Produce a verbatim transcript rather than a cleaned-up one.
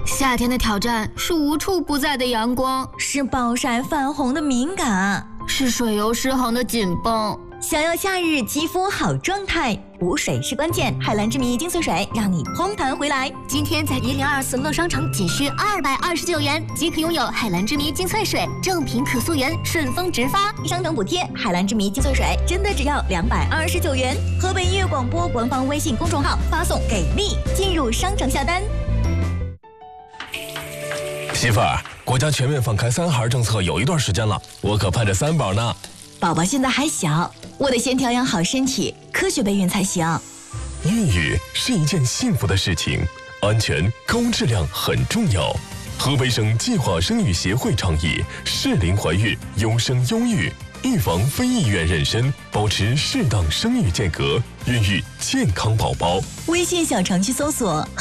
夏天的挑战是无处不在的阳光， 是暴晒泛红的敏感， 是水油失衡的紧绷。 想要夏日肌肤好状态，补水是关键。海蓝之谜精粹水让你嘭弹回来。 今天在一零二四乐商城仅需二百二十九元即可拥有海蓝之谜精粹水，正品可溯源，顺丰直发， 商城补贴。海蓝之谜精粹水真的只要两百二十九元。河北音乐广播官方微信公众号发送给力进入商城下单。 媳妇儿，国家全面放开三孩政策有一段时间了，我可盼着三宝呢。 宝宝现在还小，我得先调养好身体，科学备孕才行。 孕育是一件幸福的事情，安全高质量很重要。河北省计划生育协会倡议适龄怀孕，优生优育，预防非意愿妊娠，保持适当生育间隔，孕育健康宝宝。 微信小程序搜索